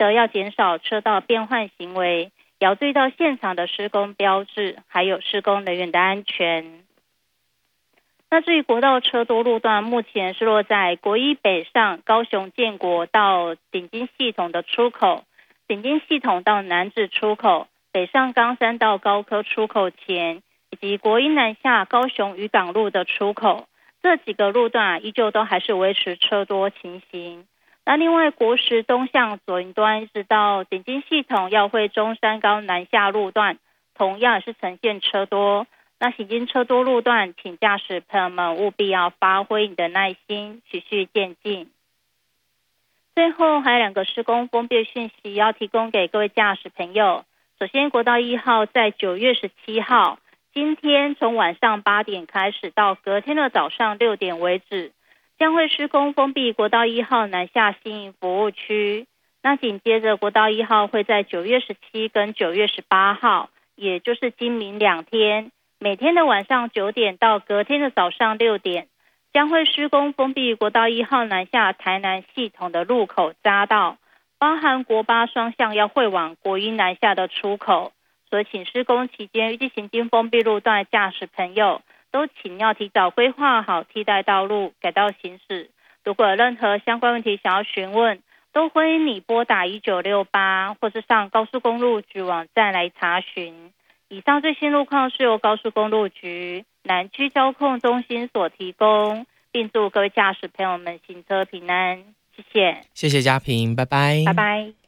得要减少车道变换行为，也要注意到现场的施工标志，还有施工人员的安全。那至于国道车多路段，目前是落在国一北上高雄建国到顶金系统的出口，顶金系统到南子出口，北上冈山到高科出口前，以及国一南下高雄渔港路的出口，这几个路段依旧都还是维持车多情形。那另外国十东向左营端一直到顶金系统耀惠中山高南下路段，同样是呈现车多。那行经车多路段，请驾驶朋友们务必要发挥你的耐心，循序渐进。最后还有2个施工封闭讯息要提供给各位驾驶朋友。首先，国道1号在9月17号，今天从晚上8点开始到隔天的早上6点为止，将会施工封闭国道1号南下新营服务区。那紧接着国道1号会在9月17跟9月18号，也就是今明2天，每天的晚上9点到隔天的早上6点，将会施工封闭国道1号南下台南系统的路口匝道，包含国8双向要会往国一南下的出口。所以请施工期间预计行经封闭路段的驾驶朋友，都请要提早规划好替代道路改道行驶。如果有任何相关问题想要询问，都欢迎你拨打1968，或是上高速公路局网站来查询。以上最新路况是由高速公路局南区交控中心所提供，并祝各位驾驶朋友们行车平安。谢谢。 谢谢嘉平，拜拜。 拜拜。